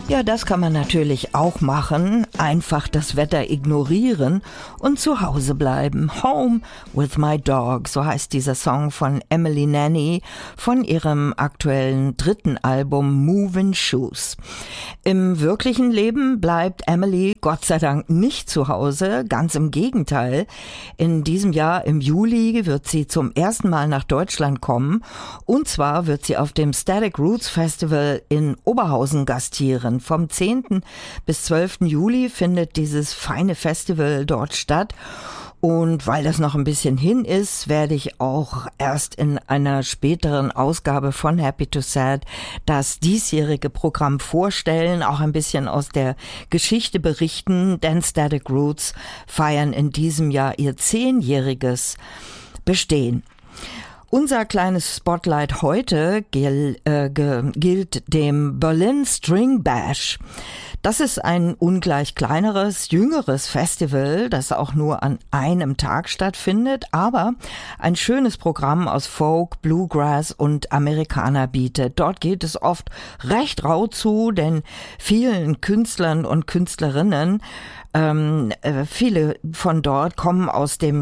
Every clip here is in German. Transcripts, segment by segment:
Ja, das kann man natürlich auch machen. Einfach das Wetter ignorieren und zu Hause bleiben. Home with my dog, so heißt dieser Song von Emily Nanny von ihrem aktuellen 3. Album Movin' Shoes. Im wirklichen Leben bleibt Emily Gott sei Dank nicht zu Hause, ganz im Gegenteil. In diesem Jahr im Juli wird sie zum ersten Mal nach Deutschland kommen, und zwar wird sie auf dem Static Roots Festival in Oberhausen gastieren. Vom 10. bis 12. Juli findet dieses feine Festival dort statt. Und weil das noch ein bisschen hin ist, werde ich auch erst in einer späteren Ausgabe von Happy to Sad das diesjährige Programm vorstellen, auch ein bisschen aus der Geschichte berichten, denn Static Roots feiern in diesem Jahr ihr 10-jähriges Bestehen. Unser kleines Spotlight heute gilt dem Berlin String Bash. Das ist ein ungleich kleineres, jüngeres Festival, das auch nur an einem Tag stattfindet, aber ein schönes Programm aus Folk, Bluegrass und Amerikaner bietet. Dort geht es oft recht rau zu, denn vielen Künstlern und Künstlerinnen, viele von dort kommen aus dem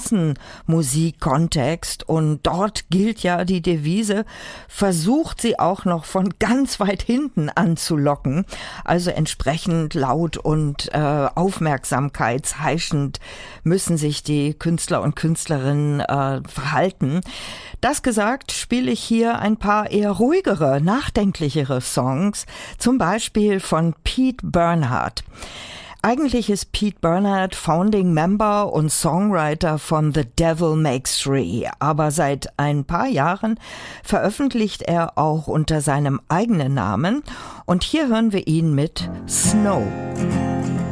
Straßenmusikkontext, und dort gilt ja die Devise, versucht sie auch noch von ganz weit hinten anzulocken, also entsprechend laut und aufmerksamkeitsheischend müssen sich die Künstler und Künstlerinnen verhalten. Das gesagt, spiele ich hier ein paar eher ruhigere, nachdenklichere Songs, zum Beispiel von Pete Bernhard. Eigentlich ist Pete Bernhard Founding Member und Songwriter von The Devil Makes Three, aber seit ein paar Jahren veröffentlicht er auch unter seinem eigenen Namen, und hier hören wir ihn mit Snow.